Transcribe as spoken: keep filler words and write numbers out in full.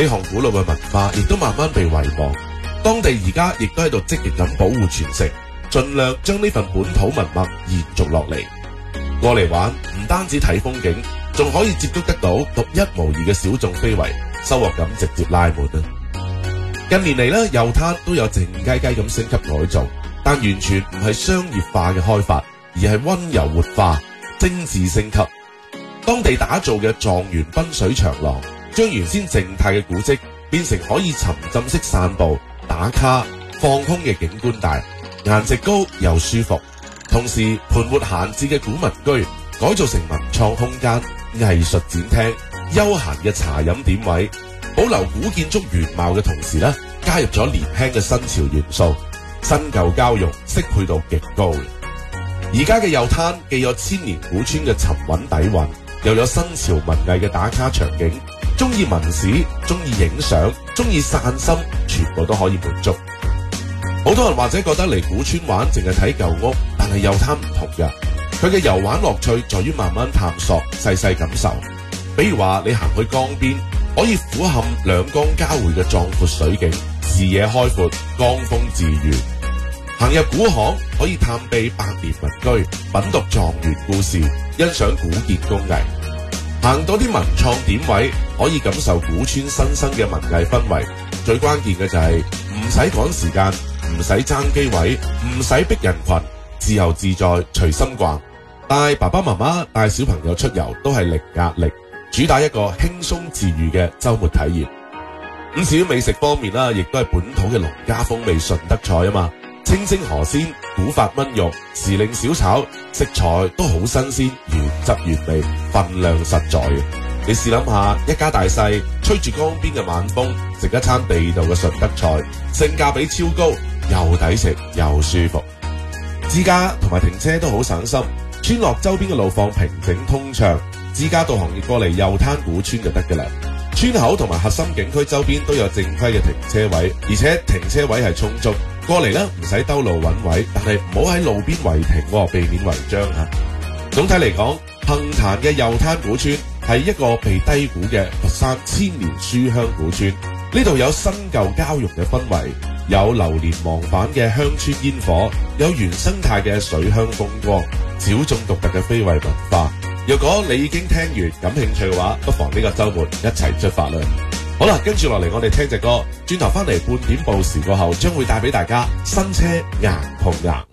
呢項古老嘅文化亦都慢慢被遺忘。當地而家亦都喺度積極咁保護傳承，盡量將呢份本土文脈延續落嚟。過嚟玩唔單止睇風景，仲可以接觸得到獨一無二嘅小眾非遺，收穫感直接拉滿啊！近年嚟咧，右灘都有靜雞雞咁升級改造，但完全唔係商業化嘅開發，而係溫柔活化、精緻升級。當地打造嘅狀元濱水長廊，將原先靜態嘅古蹟變成可以沉浸式散步、打卡、放空嘅景觀帶，顏值高又舒服。同時盤活閒置嘅古民居改造成文創空間、藝術展廳、休閒嘅茶飲點位，保留古建築原貌嘅同時咧，加入咗年輕嘅新潮元素，新舊交融，適配度極高。而家嘅右灘既有千年古村嘅沉穩底蘊，又有新潮文藝嘅打卡場景，中意文史、中意影相、中意散心，全部都可以滿足。好多人或者覺得嚟古村玩淨係睇舊屋，但係右灘唔同㗎，佢嘅遊玩樂趣在於慢慢探索、細細感受。比如話你行去江邊，可以俯瞰兩江交匯嘅壯闊水景，視野開闊，江風自如；行入古巷，可以探秘百年民居，品讀狀元故事，欣賞古建工藝；行到啲文創點位，可以感受古村新生嘅文藝氛圍。最關鍵嘅就係唔使趕時間，唔使爭機位，唔使逼人群，自由自在，隨心逛。帶爸爸媽媽帶小朋友出遊都係零壓力，主打一個輕鬆自如嘅周末體驗。咁至於美食方面啦，亦都係本土嘅農家風味順德菜啊嘛，清蒸河鮮、古法炆肉、時令小炒，食材都好新鮮，原汁原味，份量實在嘅。你試諗下，一家大細吹住江邊嘅晚風，食一餐地道嘅順德菜，性價比超高，又抵食又舒服。自駕同埋停車都好省心，村落周邊嘅路況平整通暢，自駕導航亦過嚟右灘古村就得㗎啦。村口同埋核心景區周邊都有正規嘅停車位，而且停車位係充足。過嚟咧唔使兜路揾位，但係唔好喺路邊違停，避免違章啊。總體嚟講，杏壇嘅右灘古村係一個被低估嘅佛山千年書香古村。呢度有新舊交融嘅氛圍，有流連忘返嘅鄉村煙火，有原生態嘅水鄉風光，小眾獨特嘅非遺文化。若果你已經聽完感興趣嘅話，不妨呢個周末一齊出發啦！好啦，跟住落嚟我哋聽隻歌，轉頭翻嚟半點報時過後，將會帶俾大家新車硬碰硬。